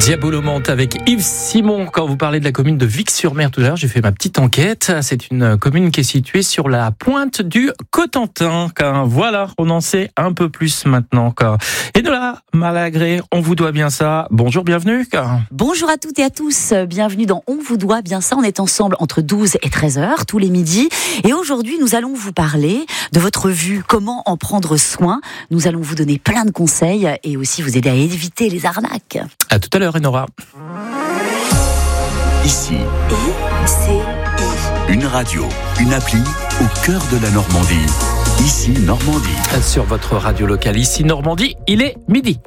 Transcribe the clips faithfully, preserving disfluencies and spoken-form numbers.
Diabolo monte avec Yves Simon. Quand vous parlez de la commune de Vic-sur-Mer tout à l'heure, j'ai fait ma petite enquête. C'est une commune qui est située sur la pointe du Cotentin. Voilà, on en sait un peu plus maintenant. Et de là, Malagré, on vous doit bien ça. Bonjour, bienvenue. Bonjour à toutes et à tous. Bienvenue dans On vous doit bien ça. On est ensemble entre douze et treize heures tous les midis. Et aujourd'hui, nous allons vous parler de votre vue, comment en prendre soin. Nous allons vous donner plein de conseils et aussi vous aider à éviter les arnaques. À tout à l'heure, Enora. Ici, Et c'est une radio, une appli au cœur de la Normandie. Ici, Normandie. Sur votre radio locale, ici, Normandie, il est midi.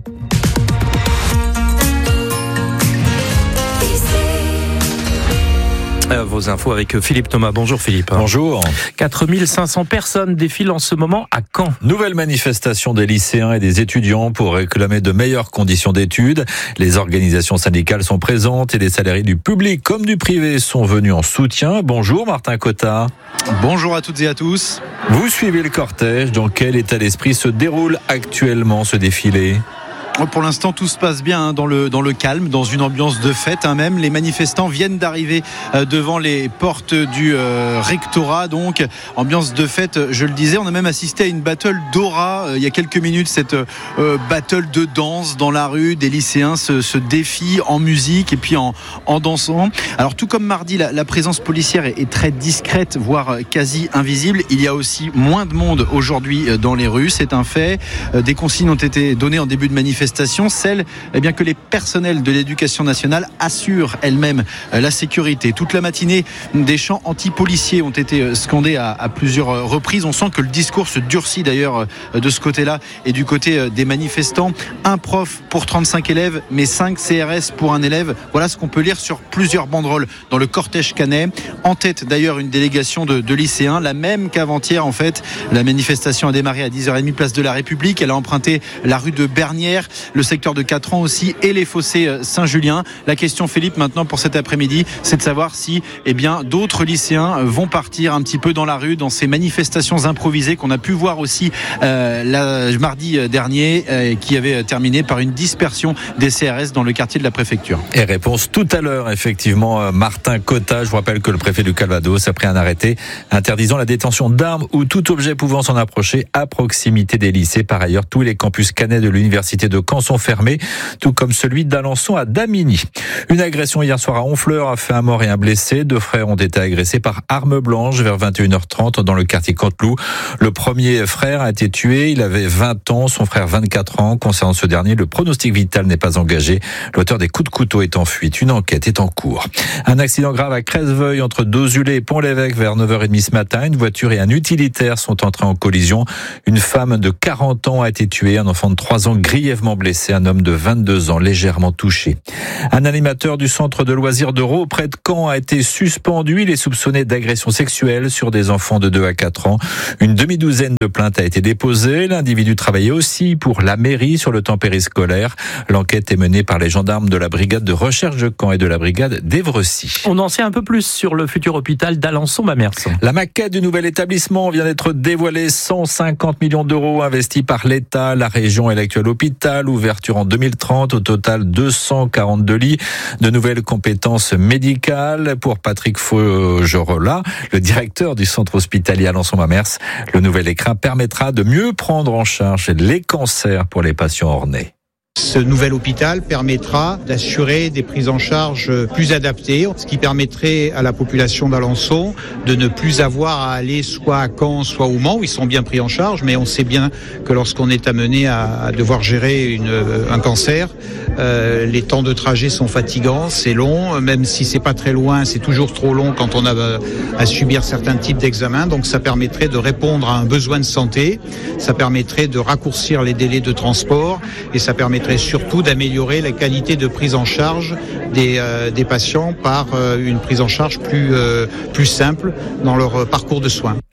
Vos infos avec Philippe Thomas. Bonjour Philippe. Bonjour. quatre mille cinq cents personnes défilent en ce moment à Caen. Nouvelle manifestation des lycéens et des étudiants pour réclamer de meilleures conditions d'études. Les organisations syndicales sont présentes et les salariés du public comme du privé sont venus en soutien. Bonjour Martin Cotta. Bonjour à toutes et à tous. Vous suivez le cortège. Dans quel état d'esprit se déroule actuellement ce défilé ? Pour l'instant, tout se passe bien hein, dans le dans le calme, dans une ambiance de fête. Hein, même les manifestants viennent d'arriver euh, devant les portes du euh, rectorat. Donc, ambiance de fête. Je le disais, on a même assisté à une battle d'aura euh, il y a quelques minutes. Cette euh, battle de danse dans la rue, des lycéens se, se défient en musique et puis en en dansant. Alors, tout comme mardi, la, la présence policière est, est très discrète, voire quasi invisible. Il y a aussi moins de monde aujourd'hui dans les rues. C'est un fait. Euh, des consignes ont été données en début de manifestation. Celle eh bien, que les personnels de l'éducation nationale assurent elles-mêmes la sécurité. Toute la matinée, des chants anti-policiers ont été scandés à, à plusieurs reprises. On sent que le discours se durcit d'ailleurs de ce côté-là et du côté des manifestants. Un prof pour trente-cinq élèves, mais cinq C R S pour un élève. Voilà ce qu'on peut lire sur plusieurs banderoles dans le cortège canet. En tête d'ailleurs une délégation de, de lycéens, la même qu'avant-hier en fait. La manifestation a démarré à dix heures trente, place de la République. Elle a emprunté la rue de Bernières, le secteur de Catran aussi et les fossés Saint-Julien. La question, Philippe, maintenant pour cet après-midi, c'est de savoir si eh bien, d'autres lycéens vont partir un petit peu dans la rue, dans ces manifestations improvisées qu'on a pu voir aussi euh, la, mardi dernier, euh, qui avait terminé par une dispersion des C R S dans le quartier de la préfecture. Et réponse tout à l'heure, effectivement, Martin Cotta. Je vous rappelle que le préfet du Calvados a pris un arrêté interdisant la détention d'armes ou tout objet pouvant s'en approcher à proximité des lycées. Par ailleurs, tous les campus canets de l'université de Caen sont fermés, tout comme celui d'Alençon à Damigny. Une agression hier soir à Honfleur a fait un mort et un blessé. Deux frères ont été agressés par arme blanche vers vingt et une heures trente dans le quartier Canteloup. Le premier frère a été tué, il avait vingt ans, son frère vingt-quatre ans. Concernant ce dernier, le pronostic vital n'est pas engagé. L'auteur des coups de couteau est en fuite. Une enquête est en cours. Un accident grave à Cresseveuil entre Dozulé et Pont-l'Évêque vers neuf heures trente ce matin. Une voiture et un utilitaire sont entrés en collision. Une femme de quarante ans a été tuée, un enfant de trois ans grièvement blessé, un homme de vingt-deux ans légèrement touché. Un animateur du centre de loisirs de Raux près de Caen a été suspendu. Il est soupçonné d'agression sexuelle sur des enfants de deux à quatre ans. Une demi-douzaine de plaintes a été déposée. L'individu travaillait aussi pour la mairie sur le temps périscolaire. L'enquête est menée par les gendarmes de la brigade de recherche de Caen et de la brigade d'Evrecy. On en sait un peu plus sur le futur hôpital d'Alençon-Mamers. La maquette du nouvel établissement vient d'être dévoilée. cent cinquante millions d'euros investis par l'État, la région et l'actuel hôpital. Ouverture en deux mille trente, au total deux cent quarante-deux lits, de nouvelles compétences médicales pour Patrick Faugerola, le directeur du centre hospitalier Alençon-Mamers. Le nouvel écrin permettra de mieux prendre en charge les cancers pour les patients ornais. Ce nouvel hôpital permettra d'assurer des prises en charge plus adaptées, ce qui permettrait à la population d'Alençon de ne plus avoir à aller soit à Caen, soit au Mans, où ils sont bien pris en charge, mais on sait bien que lorsqu'on est amené à devoir gérer une, un cancer, euh, les temps de trajet sont fatigants, c'est long, même si c'est pas très loin, c'est toujours trop long quand on a à subir certains types d'examens, donc ça permettrait de répondre à un besoin de santé, ça permettrait de raccourcir les délais de transport et ça permettrait surtout d'améliorer la qualité de prise en charge des, euh, des patients par euh, une prise en charge plus, euh, plus simple dans leur parcours de soins.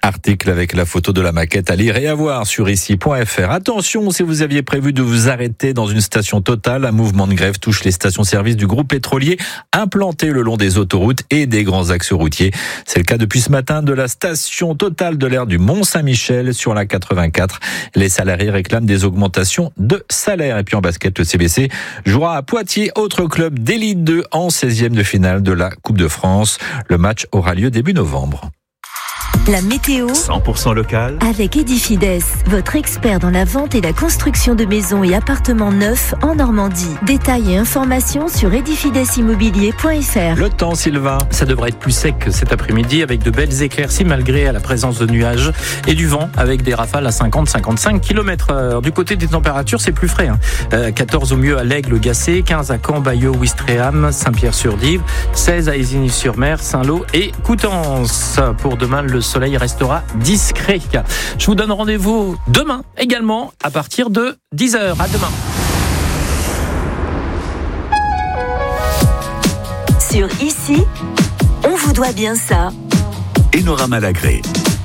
Article avec la photo de la maquette à lire et à voir sur ici point f r. Attention, si vous aviez prévu de vous arrêter dans une station Total, un mouvement de grève touche les stations-service du groupe pétrolier implanté le long des autoroutes et des grands axes routiers. C'est le cas depuis ce matin de la station Total de l'aire du Mont-Saint-Michel sur la quatre-vingt-quatre. Les salariés réclament des augmentations de salaire. Et puis en basket, le C B C jouera à Poitiers, autre club d'élite deux en seizième de finale de la Coupe de France. Le match aura lieu début novembre. La météo cent pour cent local avec Edifides, votre expert dans la vente et la construction de maisons et appartements neufs en Normandie. Détails et informations sur edifides immobilier point f r. Le temps, Sylvain. Ça devrait être plus sec cet après-midi avec de belles éclaircies malgré la présence de nuages et du vent avec des rafales à cinquante à cinquante-cinq kilomètres heure. Du côté des températures, c'est plus frais. Hein. Euh, quatorze au mieux à l'Aigle, Gacé, quinze à Caen, Bayeux, Ouistreham, Saint-Pierre-sur-Dive, seize à Isigny-sur-Mer, Saint-Lô et Coutances. Pour demain, le soleil restera discret. Je vous donne rendez-vous demain également à partir de dix heures. À demain. Sur Ici, on vous doit bien ça. Enora Malagré.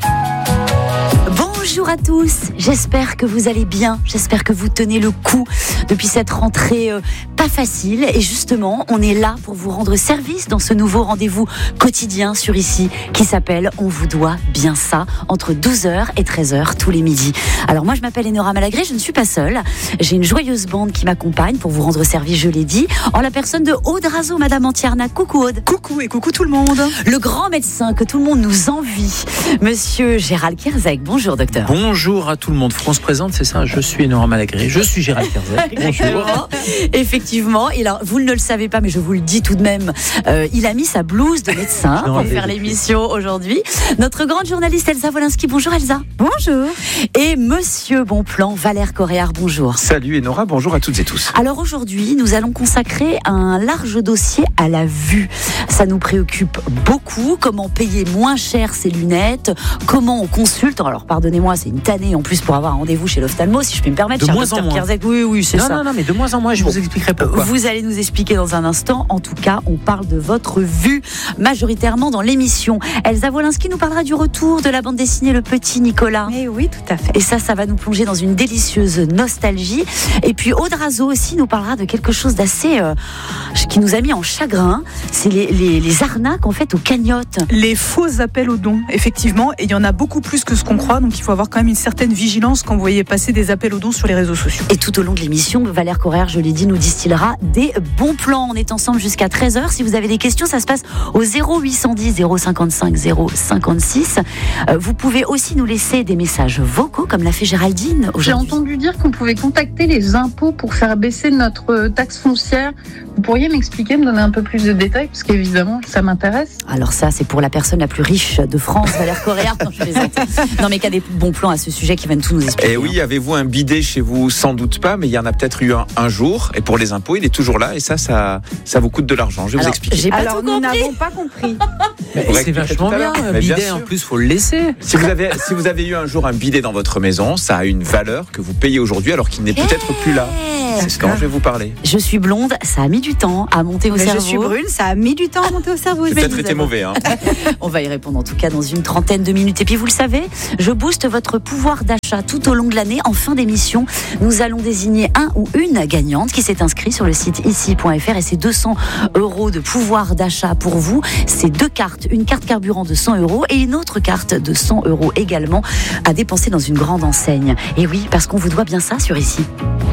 Bonjour à tous, j'espère que vous allez bien, j'espère que vous tenez le coup depuis cette rentrée euh, pas facile et justement on est là pour vous rendre service dans ce nouveau rendez-vous quotidien sur Ici qui s'appelle On vous doit bien ça entre douze heures et treize heures tous les midis. Alors moi je m'appelle Enora Malagré, je ne suis pas seule, j'ai une joyeuse bande qui m'accompagne pour vous rendre service, je l'ai dit, en la personne de Aude Razo, Madame Antierna. Coucou Aude. Coucou et coucou tout le monde. Le grand médecin que tout le monde nous envie, Monsieur Gérald Kierzek. Bonjour docteur. Bonjour à tout le monde. On se présente, c'est ça. Je suis Enora Malagré. Je suis Gérald Kierzek. Bonjour. Effectivement. Et alors, vous ne le savez pas, mais je vous le dis tout de même. Euh, il a mis sa blouse de médecin pour faire l'émission aujourd'hui. Notre grande journaliste Elsa Wolinski. Bonjour Elsa. Bonjour. Et Monsieur Bonplan, Valère Coréard. Bonjour. Salut Enora. Bonjour à toutes et tous. Alors aujourd'hui, nous allons consacrer un large dossier à la vue. Ça nous préoccupe beaucoup. Comment payer moins cher ses lunettes? Comment on consulte? Alors pardonnez-moi, c'est une tannée en plus pour avoir un rendez-vous chez l'ophtalmo, si je puis me permettre. De moins en moins. Kierzek. Oui, oui, c'est non, ça. Non, non, mais de moins en moins, je bon. vous expliquerai pourquoi. Vous allez nous expliquer dans un instant. En tout cas, on parle de votre vue majoritairement dans l'émission. Elsa Wolinski nous parlera du retour de la bande dessinée Le Petit Nicolas. Et oui, tout à fait. Et ça, ça va nous plonger dans une délicieuse nostalgie. Et puis Aude Razo aussi nous parlera de quelque chose d'assez euh, qui nous a mis en chagrin. C'est les, les, les arnaques en fait aux cagnottes. Les faux appels aux dons, effectivement. Et il y en a beaucoup plus que ce qu'on croit. Donc il faut avoir quand même une certaine vigilance quand vous voyez passer des appels aux dons sur les réseaux sociaux. Et tout au long de l'émission, Valère Coréard, je l'ai dit, nous distillera des bons plans. On est ensemble jusqu'à treize heures. Si vous avez des questions, ça se passe au zéro huit cent dix zéro cinquante-cinq zéro cinquante-six. Euh, vous pouvez aussi nous laisser des messages vocaux, comme l'a fait Géraldine aujourd'hui. J'ai entendu dire qu'on pouvait contacter les impôts pour faire baisser notre taxe foncière. Vous pourriez m'expliquer, me donner un peu plus de détails, parce qu'évidemment, ça m'intéresse. Alors ça, c'est pour la personne la plus riche de France, Valère Coréard, quand je plaisante. Non, mais qu'il y a des bons plans à ce sujet qui viennent tout nous expliquer. Et oui, avez-vous un bidet chez vous? Sans doute pas, mais il y en a peut-être eu un, un jour. Et pour les impôts, il est toujours là. Et ça, ça, ça vous coûte de l'argent. Je vais Alors, vous expliquer. J'ai pas Alors, tout nous compris. n'avons pas compris. Mais Vous c'est vachement bien, un Mais bien bidet sûr. en plus, faut le laisser. Si vous, avez, si vous avez eu un jour un bidet dans votre maison, ça a une valeur que vous payez aujourd'hui alors qu'il n'est peut-être plus là. C'est ce dont je vais vous parler. Je suis blonde, ça a mis du temps à monter au Mais cerveau. je suis brune, ça a mis du temps à monter au cerveau. J'ai Mais peut-être nous été avons- mauvais. Hein. On va y répondre en tout cas dans une trentaine de minutes. Et puis vous le savez, je booste votre pouvoir d'achat tout au long de l'année. En fin d'émission, nous allons désigner un ou une gagnante qui s'est inscrite sur le site ici point f r et c'est deux cents euros de pouvoir d'achat pour vous. C'est deux cartes, une carte carburant de cent euros et une autre carte de cent euros également à dépenser dans une grande enseigne. Et oui, parce qu'on vous doit bien ça sur Ici.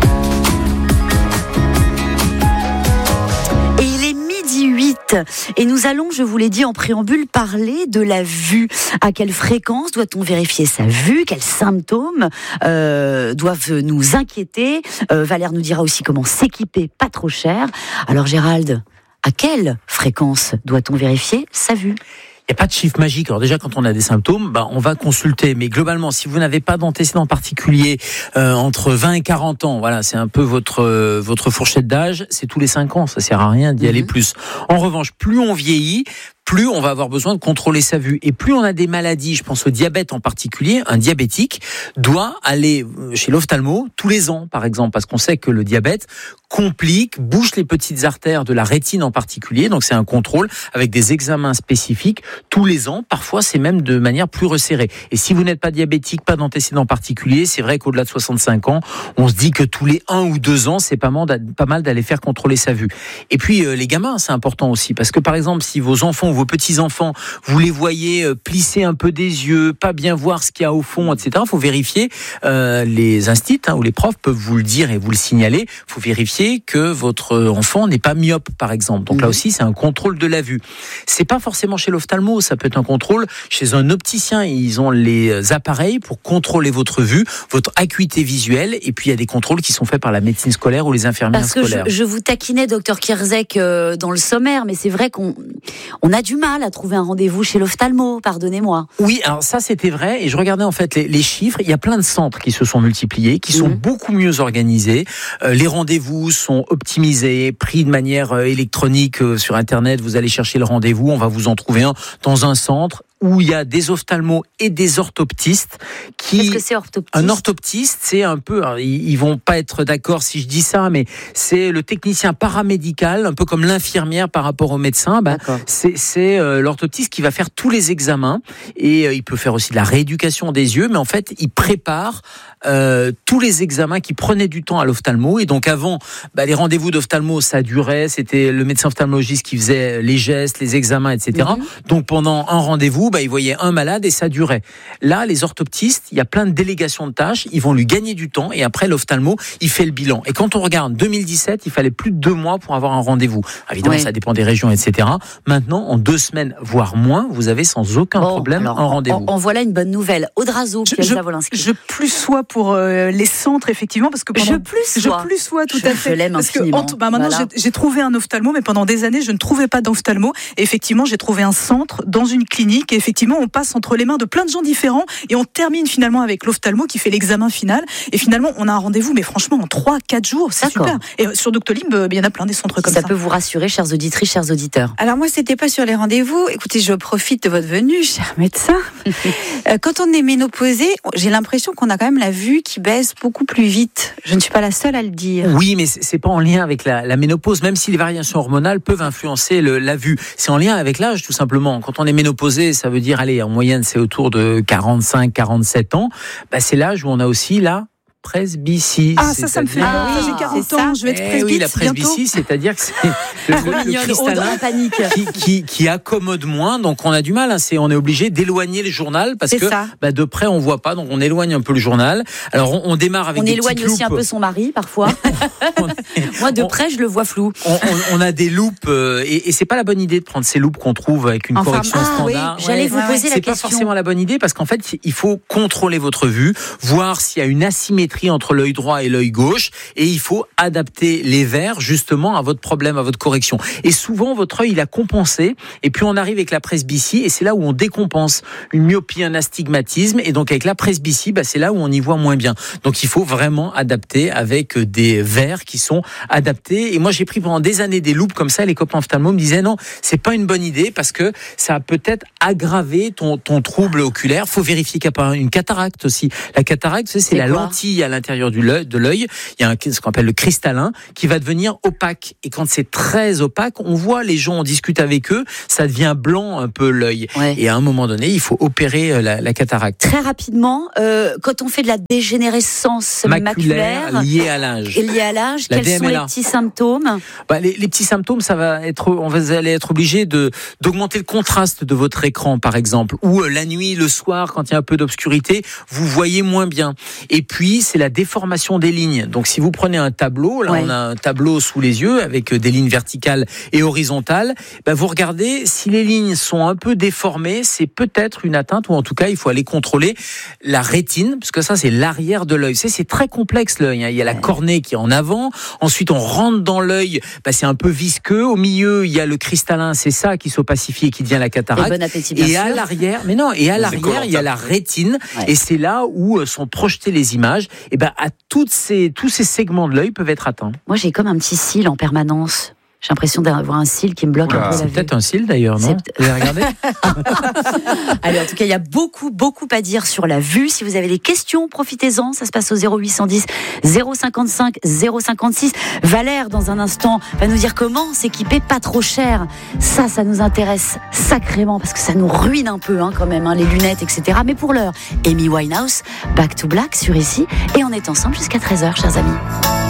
Et il est midi huit et nous allons, je vous l'ai dit en préambule, parler de la vue. À quelle fréquence doit-on vérifier sa vue? Quels symptômes euh, doivent nous inquiéter? euh, Valère nous dira aussi comment s'équiper pas trop cher. Alors Gérald, à quelle fréquence doit-on vérifier sa vue? Il n'y a pas de chiffre magique. Alors déjà, quand on a des symptômes, bah, on va consulter. Mais globalement, si vous n'avez pas d'antécédents particuliers euh, entre vingt et quarante ans, voilà, c'est un peu votre euh, votre fourchette d'âge, c'est tous les cinq ans. Ça sert à rien d'y aller plus. En revanche, plus on vieillit, plus on va avoir besoin de contrôler sa vue. Et plus on a des maladies, je pense au diabète en particulier, un diabétique doit aller chez l'ophtalmo tous les ans, par exemple, parce qu'on sait que le diabète complique, bouche les petites artères de la rétine en particulier. Donc c'est un contrôle avec des examens spécifiques tous les ans. Parfois c'est même de manière plus resserrée. Et si vous n'êtes pas diabétique, pas d'antécédents particuliers, c'est vrai qu'au-delà de soixante-cinq ans, on se dit que tous les un ou deux ans, c'est pas mal d'aller faire contrôler sa vue. Et puis euh, les gamins, c'est important aussi, parce que par exemple, si vos enfants ou vos petits-enfants, vous les voyez euh, plisser un peu des yeux, pas bien voir ce qu'il y a au fond, et cetera, il faut vérifier, euh, les instits hein, ou les profs peuvent vous le dire et vous le signaler, il faut vérifier que votre enfant n'est pas myope, par exemple. Donc mmh. là aussi, c'est un contrôle de la vue. C'est pas forcément chez l'ophtalmo, ça peut être un contrôle chez un opticien. Ils ont les appareils pour contrôler votre vue, votre acuité visuelle, et puis il y a des contrôles qui sont faits par la médecine scolaire ou les infirmières Parce que scolaires. Je, je vous taquinais, docteur Kierzek, euh, dans le sommaire, mais c'est vrai qu'on on a du mal à trouver un rendez-vous chez l'ophtalmo, pardonnez-moi. Oui, alors ça c'était vrai, et je regardais en fait les, les chiffres, il y a plein de centres qui se sont multipliés, qui sont mmh. beaucoup mieux organisés, euh, les rendez-vous sont optimisés, pris de manière électronique sur Internet, vous allez chercher le rendez-vous, on va vous en trouver un dans un centre où il y a des ophtalmos et des orthoptistes qui... Qu'est-ce que c'est orthoptiste ? Un orthoptiste, c'est un peu... Alors, ils vont pas être d'accord si je dis ça, mais c'est le technicien paramédical, un peu comme l'infirmière par rapport au médecin. Ben, c'est c'est euh, l'orthoptiste qui va faire tous les examens et euh, il peut faire aussi de la rééducation des yeux, mais en fait, il prépare euh, tous les examens qui prenaient du temps à l'ophtalmo. Et donc avant, ben, les rendez-vous d'ophtalmo, ça durait, c'était le médecin ophtalmologiste qui faisait les gestes, les examens, et cetera. Mm-hmm. Donc pendant un rendez-vous, bah, ils voyaient un malade et ça durait. Là, les orthoptistes, il y a plein de délégations de tâches, ils vont lui gagner du temps et après l'ophtalmo, il fait le bilan. Et quand on regarde deux mille dix-sept, il fallait plus de deux mois pour avoir un rendez-vous. Évidemment, ouais. ça dépend des régions, et cetera. Maintenant, en deux semaines, voire moins, vous avez sans aucun bon, problème alors, un rendez-vous. En, en voilà une bonne nouvelle. Audrazo, je, je, je plus sois pour euh, les centres, effectivement, parce que pendant, je plus sois. Je plus sois, tout je, à fait. Je l'aime parce infiniment. Que, bah, maintenant, voilà. j'ai, j'ai trouvé un ophtalmo, mais pendant des années, je ne trouvais pas d'ophtalmo. Et effectivement, j'ai trouvé un centre dans une clinique. Et effectivement, on passe entre les mains de plein de gens différents et on termine finalement avec l'ophtalmo qui fait l'examen final. Et finalement, on a un rendez-vous, mais franchement, en trois quatre jours, c'est D'accord. super. Et sur Doctolib, il y en a plein des centres comme ça. Ça peut vous rassurer, chères auditrices, chers auditeurs. Alors moi, c'était pas sur les rendez-vous. Écoutez, je profite de votre venue, cher médecin. Quand on est ménopausé, j'ai l'impression qu'on a quand même la vue qui baisse beaucoup plus vite. Je ne suis pas la seule à le dire. Oui, mais c'est pas en lien avec la, la ménopause, même si les variations hormonales peuvent influencer le, la vue. C'est en lien avec l'âge, tout simplement. Quand on est ménopausé, ça veut dire, allez, en moyenne, c'est autour de quarante-cinq quarante-sept ans. Bah, c'est l'âge où on a aussi la presbytie. Ah, ça, ça me fait ah, peur. J'ai quarante ans, je vais être presbyte. Oui, la presbytie, c'est-à-dire que c'est le, le, le cristallin qui, qui, qui accommode moins. Donc, on a du mal. Hein, c'est, on est obligé d'éloigner le journal parce c'est que bah, de près, on voit pas. Donc, on éloigne un peu le journal. Alors, on, on démarre avec on des éloigne petites aussi loupes. Un peu son mari, parfois. Moi, de près, je le vois flou. On, on, on a des loupes euh, et, et c'est pas la bonne idée de prendre ces loupes qu'on trouve avec une enfin, correction ah, standard. Oui, j'allais ouais, vous poser c'est la question. question. C'est pas forcément la bonne idée parce qu'en fait, il faut contrôler votre vue, voir s'il y a une asymétrie entre l'œil droit et l'œil gauche, et il faut adapter les verres justement à votre problème, à votre correction. Et souvent, votre œil, il a compensé, et puis on arrive avec la presbytie, et c'est là où on décompense une myopie, un astigmatisme, et donc avec la presbytie, bah, c'est là où on y voit moins bien. Donc il faut vraiment adapter avec des verres qui sont adaptés. Et moi, j'ai pris pendant des années des loupes comme ça, les copains ophtalmos me disaient non, c'est pas une bonne idée parce que ça a peut-être aggravé ton, ton trouble oculaire. Faut vérifier qu'il n'y a pas une cataracte aussi. La cataracte, c'est, c'est, c'est la quoi lentille à l'intérieur du l'œil, de l'œil. Il y a un, ce qu'on appelle le cristallin qui va devenir opaque. Et quand c'est très opaque, on voit les gens, on discute avec eux, ça devient blanc un peu l'œil. Ouais. Et à un moment donné, il faut opérer la, la cataracte. Très rapidement, euh, quand on fait de la dégénérescence maculaire, maculaire liée à l'âge, et liée à l'âge, la quels D M L A. sont les petits symptômes? Bah, les, les petits symptômes, ça va être, on va aller être obligé de d'augmenter le contraste de votre écran, par exemple, ou euh, la nuit, le soir, quand il y a un peu d'obscurité, vous voyez moins bien. Et puis, c'est la déformation des lignes. Donc, si vous prenez un tableau, là, ouais. on a un tableau sous les yeux avec des lignes verticales et horizontales. Ben, vous regardez, si les lignes sont un peu déformées, c'est peut-être une atteinte, ou en tout cas, il faut aller contrôler la rétine, parce que ça, c'est l'arrière de l'œil. C'est, c'est très complexe, l'œil. Hein. Il y a la cornée qui est en avant. Ensuite, on rentre dans l'œil. Ben, c'est un peu visqueux. Au milieu, il y a le cristallin. C'est ça qui s'opacifie et qui devient la cataracte. Et bon appétit, bien et sûr. à l'arrière, mais non, et à l'arrière, il y a la rétine. Ouais. Et c'est là où sont projetées les images. Et ben, à toutes ces, tous ces segments de l'œil peuvent être atteints. Moi, j'ai comme un petit cil en permanence. J'ai l'impression d'avoir un cil qui me bloque Oula, un peu la c'est vue. peut-être un cil d'ailleurs, non? C'est... Vous avez regardé? Allez, en tout cas, il y a beaucoup, beaucoup à dire sur la vue. Si vous avez des questions, profitez-en. Ça se passe au zéro huit cent dix zéro cinquante-cinq zéro cinquante-six. Valère, dans un instant, va nous dire comment s'équiper pas trop cher. Ça, ça nous intéresse sacrément parce que ça nous ruine un peu, hein, quand même, hein, les lunettes, et cetera. Mais pour l'heure, Amy Winehouse, Back to Black sur ici. Et on est ensemble jusqu'à treize heures, chers amis.